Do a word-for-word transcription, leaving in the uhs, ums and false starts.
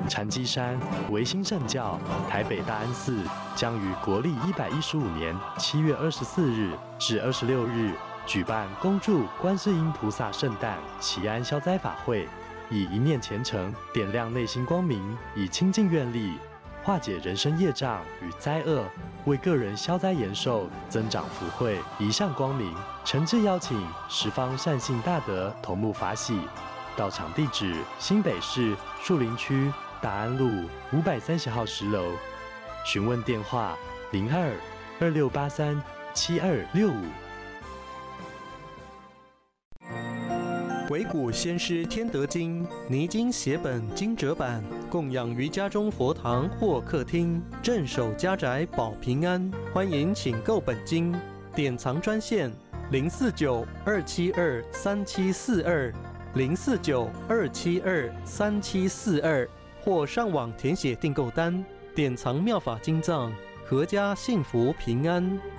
禅机山维新圣教台北大安寺将于国历一百一十五年七月二十四日至二十六日举办恭祝观世音菩萨圣诞祈安消灾法会，以一念虔诚点亮内心光明，以清净愿力化解人生业障与灾厄，为个人消灾延寿、增长福慧，一向光明。诚挚邀请十方善信大德同沐法喜。到场地址：新北市树林区大安路五百三十号十楼。询问电话：零二二六八三七二六五。 惟古先师天德经泥经写本经折版，供养于家中佛堂或客厅，镇守家宅保平安。欢迎请购本经，典藏专线零四九二七二三七四二零四九二七二三七四二，或上网填写订购单，典藏妙法经藏，阖家幸福平安。